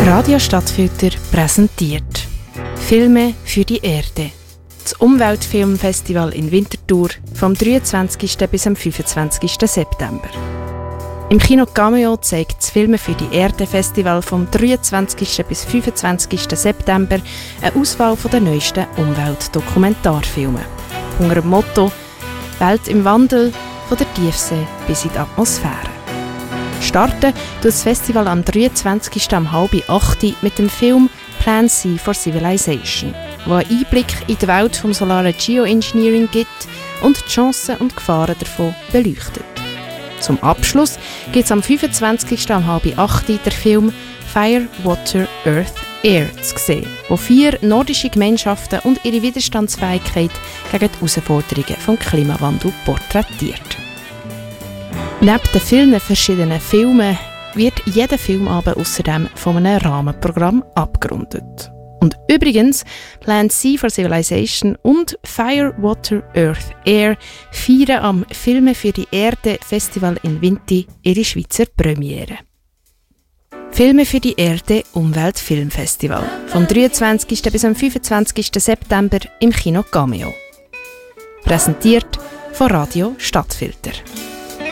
Radio Stadtfilter präsentiert Filme für die Erde. Das Umweltfilmfestival in Winterthur vom 23. bis am 25. September. Im Kino Cameo zeigt das Filme für die Erde Festival vom 23. bis 25. September eine Auswahl der neuesten Umweltdokumentarfilme. Unter dem Motto «Welt im Wandel, von der Tiefsee bis in die Atmosphäre». Starten tut das Festival am 23. um 7:30 mit dem Film «Plan C for Civilization», der einen Einblick in die Welt des solaren Geoengineering gibt und die Chancen und Gefahren davon beleuchtet. Zum Abschluss gibt es am 25. um 7:30 den Film «Fire, Water, Earth, Air» zu sehen, wo 4 nordische Gemeinschaften und ihre Widerstandsfähigkeit gegen die Herausforderungen des Klimawandels porträtiert. Neben den vielen verschiedenen Filmen wird jeder Filmabend außerdem von einem Rahmenprogramm abgerundet. Und übrigens, Plan C for Civilization und Fire, Water, Earth, Air feiern am Filme für die Erde Festival in Vinti ihre Schweizer Premiere. Filme für die Erde Umweltfilmfestival vom 23. bis am 25. September im Kino Cameo. Präsentiert von Radio Stadtfilter.